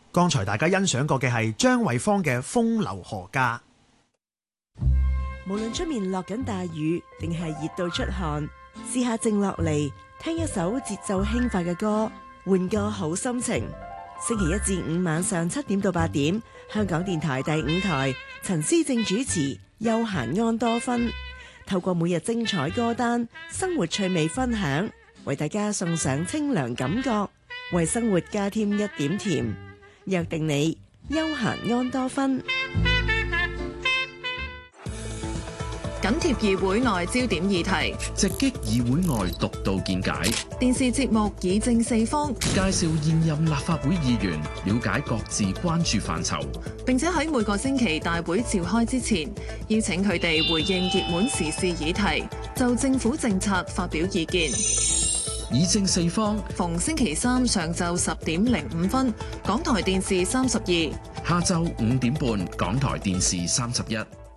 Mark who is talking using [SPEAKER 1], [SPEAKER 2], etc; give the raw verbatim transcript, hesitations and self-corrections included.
[SPEAKER 1] 剛才大家欣賞過嘅係張惠芳嘅《風流何家》。
[SPEAKER 2] 無論出面落緊大雨，定係熱到出汗，試下靜落嚟，聽一首節奏輕快嘅歌，換個好心情。星期一至五晚上七點到八點，香港電台第五台，陳思正主持《悠閒安多芬》，透過每日精彩歌單、生活趣味分享，為大家送上清涼感覺，為生活加添一點甜。約定你悠閒安多芬。
[SPEAKER 3] 緊貼議會內焦點議題，
[SPEAKER 4] 直擊議會外獨到見解。
[SPEAKER 3] 電視節目議政四方，
[SPEAKER 4] 介紹現任立法會議員，了解各自關注範疇，
[SPEAKER 3] 並且喺每個星期大會召開之前，邀請佢哋回應熱門時事議題，就政府政策發表意見。
[SPEAKER 4] 議政四方，
[SPEAKER 3] 逢星期三上晝十點零五分，港台電視三十二；
[SPEAKER 4] 下晝五點半，港台電視三十一。